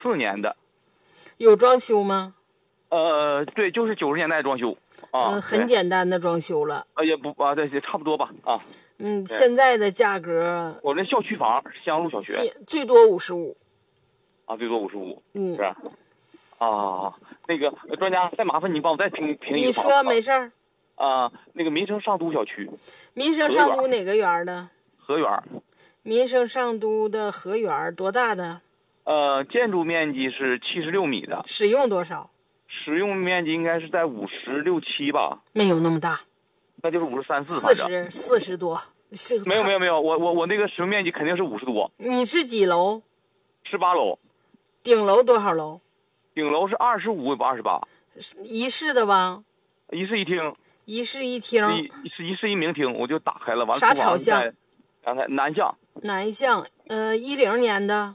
94年的。 有装修吗？ 对，就是90年代装修啊， 很简单的装修了。 也不啊，对，也差不多吧啊。 现在的价格， 我这校区房，香路小学， 最多55。 啊，最多55。 是啊，那个专家，再麻烦你帮我再评一个你说没事儿。 那个民生上都小区。 民生上都哪个园的？ 河园。 民生上都的河园多大的？ 建筑面积是76米的。 使用多少？ 使用面积应该是在56、57吧。 没有那么大。 那就是53、4， 40多。 没有，我那个使用面积肯定是50多。 你是几楼 ？18楼。 顶楼多少楼？ 顶楼是25也不28。 一室的吧？ 一室一厅。 一室一厅。 一室一明厅，我就打开了，完了。 啥朝向？ 南向。 南向。10年的。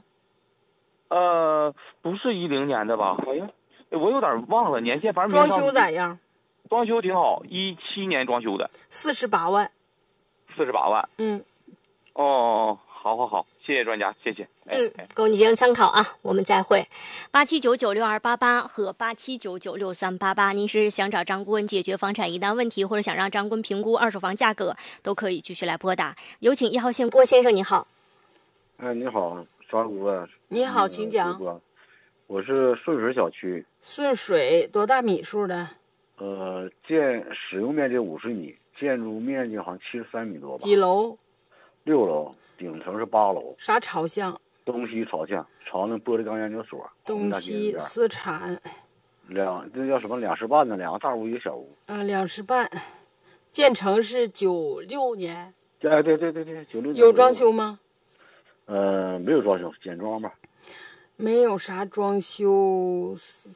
不是10年的吧？好像我有点忘了年限，反正装修咋样？ 装修挺好，17年装修的。 48万。 48万。哦，好，谢谢专家，谢谢。 供你进行参考啊，我们再会。87996288和87996388，您是想找张顾问解决房产疑难问题，或者想让张顾问评估二手房价格，都可以继续来拨打。有请1号线郭先生，你好。 你好，张顾问。 你好，请讲。 我是顺水小区。 顺水多大米数的？ 使用面积50米，建筑面积好像73米多吧。 几楼 ？6楼，顶层是8楼。 啥朝向？ 东西朝向，朝那玻璃钢研究所。 东西私产。 这叫什么？2室半的，2个大屋，1个小屋。 2室半，建成是96年。 对，96年。 有装修吗？ 没有装修，简装吧。 没有啥装修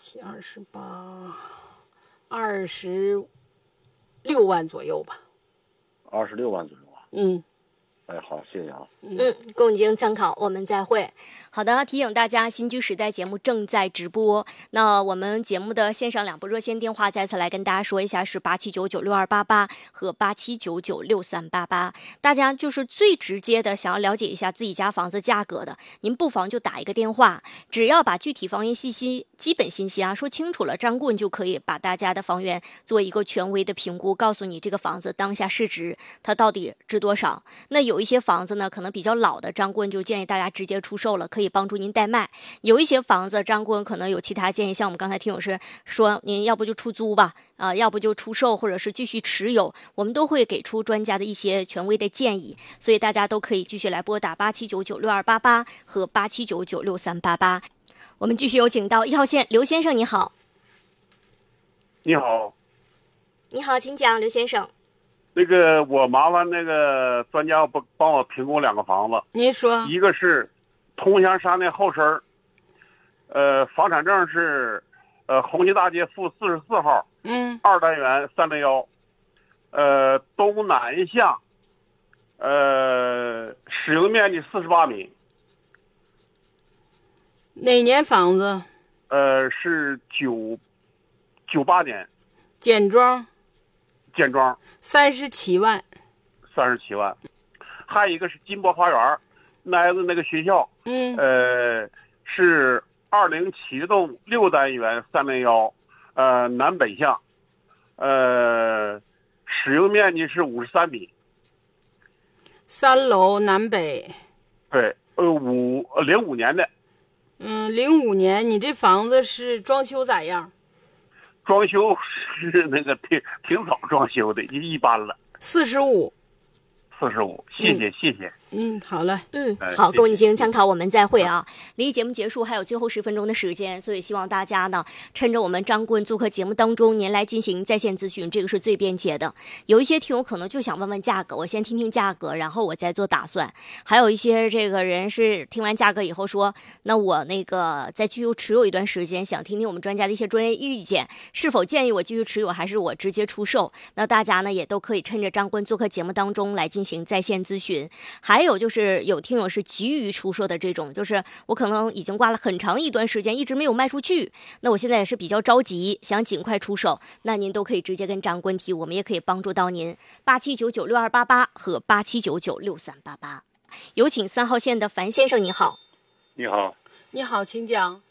，47、28，26万左右吧。 26万左右啊。好，谢谢啊。 供你进行参考，我们再会。好的，提醒大家，新居时代节目正在直播。那我们节目的线上2部热线电话再次来跟大家说一下，是87996288和87996388。大家就是最直接的想要了解一下自己家房子价格的，您不妨就打一个电话，只要把具体房源信息、基本信息说清楚了，张顾问就可以把大家的房源做一个权威的评估，告诉你这个房子当下市值它到底值多少。那有一些房子呢，可能比较老的，张顾问就建议大家直接出售了，可以帮助您代卖。有一些房子，张顾问可能有其他建议，像我们刚才听友是说，您要不就出租吧，要不就出售，或者是继续持有，我们都会给出专家的一些权威的建议。所以大家都可以继续来拨打87996288和87996388。我们继续有请到1号线刘先生，你好。 你好。 你好，请讲，刘先生。 我麻烦专家帮我评估2个房子。 您说。 一个是通祥山的后身，房产证是红旗大街负44号，2单元301，东南向，使用面积48米。 哪年房子？ 是98年。 简装。37万。 37万。还有一个是金波花园，挨着那个学校。是207栋6单元301，南北向，使用面积是53米。 3楼南北。 对，05年的。 05年，你这房子是装修咋样？ 装修是挺早装修的，一般了。 45， 谢谢。 好了。 好，供你进行参考，我们再会啊。离节目结束还有最后10分钟的时间，所以希望大家呢，趁着我们张顾问做客节目当中，您来进行在线咨询，这个是最便捷的。有一些听友可能就想问问价格，我先听听价格，然后我再做打算。还有一些这个人是听完价格以后说，那我再继续持有一段时间，想听听我们专家的一些专业意见，是否建议我继续持有，还是我直接出售？那大家呢也都可以趁着张顾问做客节目当中来进行在线咨询。还有就是有听友是急于出售的这种，就是我可能已经挂了很长一段时间，一直没有卖出去，那我现在也是比较着急，想尽快出手，那您都可以直接跟张顾问提，我们也可以帮助到您。87996288和87996388。有请3号线的樊先生，你好。 你好， 请讲。